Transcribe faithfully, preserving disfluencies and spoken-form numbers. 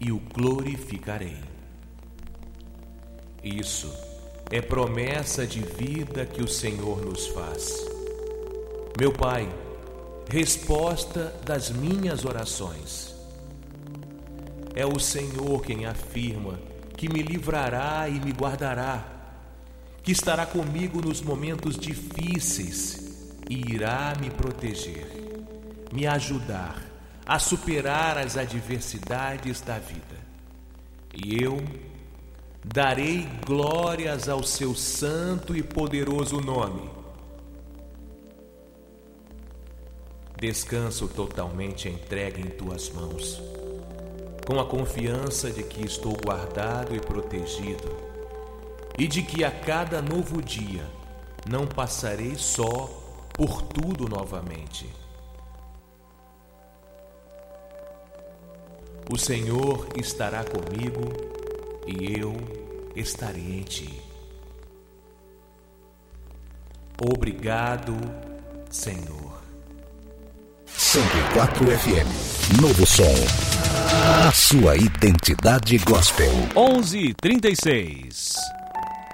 e o glorificarei. Isso é promessa de vida que o Senhor nos faz. Meu Pai, resposta das minhas orações. É o Senhor quem afirma que me livrará e me guardará, que estará comigo nos momentos difíceis e irá me proteger, me ajudar a superar as adversidades da vida. E eu darei glórias ao seu santo e poderoso nome. Descanso totalmente entregue em tuas mãos, com a confiança de que estou guardado e protegido, e de que a cada novo dia não passarei só por tudo novamente. O Senhor estará comigo e eu estarei em ti. Obrigado, Senhor. cento e quatro F M, novo som, a sua identidade gospel. onze e trinta e seis